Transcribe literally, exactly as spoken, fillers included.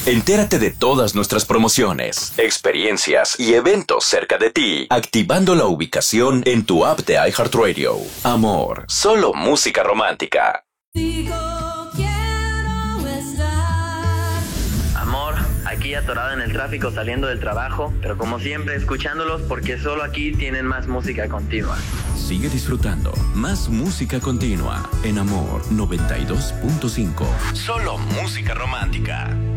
Entérate de todas nuestras promociones, experiencias y eventos cerca de ti, activando la ubicación en tu app de iHeartRadio. Amor, solo música romántica. Amor, aquí atorado en el tráfico saliendo del trabajo, pero como siempre escuchándolos porque solo aquí tienen más música continua. Sigue disfrutando más música continua en Amor noventa y dos punto cinco. Solo música romántica.